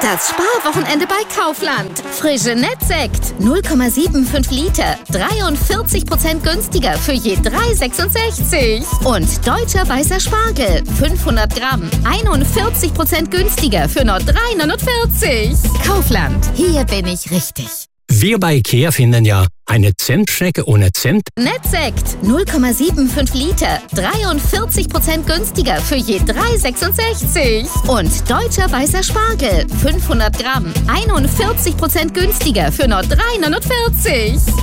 Das Sparwochenende bei Kaufland. Frische Nettsekt 0,75 Liter, 43% günstiger für je 3,66. Und deutscher weißer Spargel 500 Gramm, 41% günstiger für nur 3,49. Kaufland, hier bin ich richtig. Wir bei IKEA finden ja, eine Zimtschnecke ohne Zimt. Nettsekt 0,75 Liter, 43% günstiger für je 3,66. Und deutscher weißer Spargel 500 Gramm, 41% günstiger für nur 3,49.